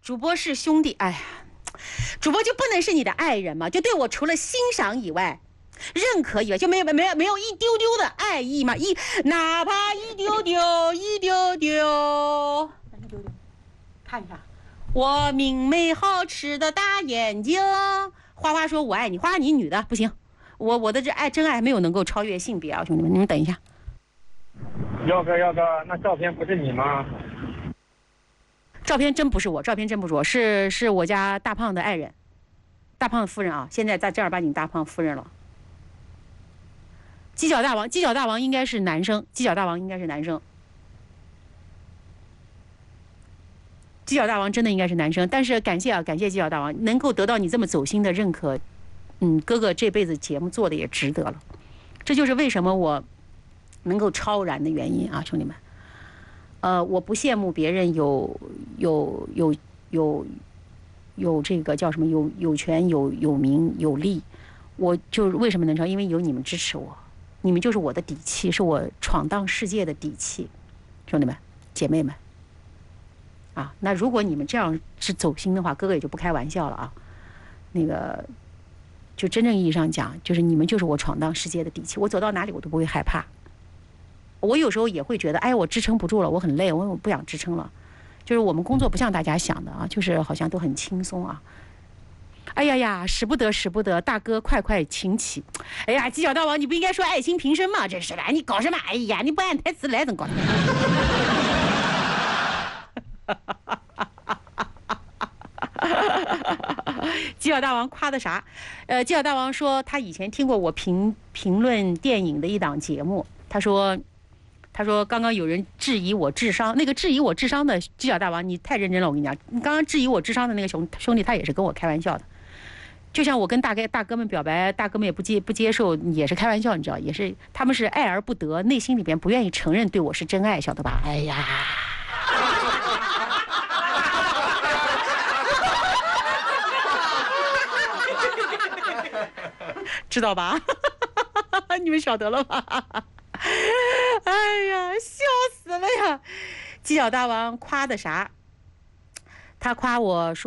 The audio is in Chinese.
主播是兄弟，哎呀，主播就不能是你的爱人吗？就对我除了欣赏以外，认可以外，就没有一丢丢的爱意吗？哪怕一丢丢，一丢丢，看一下，我明媚好吃的大眼睛。花花说我爱你，花花你女的不行，我的这真爱没有能够超越性别啊，兄弟们，你们等一下。 耀哥，那照片不是你吗？ 照片真不是我，是我家大胖的爱人，大胖夫人啊，现在在正儿八经大胖夫人了。犄角大王应该是男生，犄角大王真的应该是男生，但是感谢犄角大王能够得到你这么走心的认可，哥哥这辈子节目做的也值得了，这就是为什么我能够超然的原因啊，兄弟们。我不羡慕别人有这个叫什么有权有名有利，我就为什么能超？因为有你们支持我，你们就是我的底气，是我闯荡世界的底气，兄弟们姐妹们啊。那如果你们这样是走心的话，哥哥也就不开玩笑了啊。那个就真正意义上讲，就是你们就是我闯荡世界的底气，我走到哪里我都不会害怕。我有时候也会觉得，哎，我支撑不住了，我很累，我不想支撑了。就是我们工作不像大家想的啊，就是好像都很轻松啊。哎呀，使不得，大哥快请起！哎呀，犄角大王，你不应该说爱卿平生吗？真是的，你搞什么？哎呀，你不按台词来怎么搞？犄角大王夸的啥？犄角大王说他以前听过我评论电影的一档节目，他说刚刚有人质疑我智商，那个质疑我智商的犄角大王，你太认真了，我跟你讲，你刚刚质疑我智商的那个兄弟，他也是跟我开玩笑的，就像我跟大哥们表白，大哥们也不接受，也是开玩笑，你知道，也是他们是爱而不得，内心里边不愿意承认对我是真爱，晓得吧？哎呀，知道吧？你们晓得了吧？哎呀，笑死了呀！犄角大王夸的啥？他夸我说。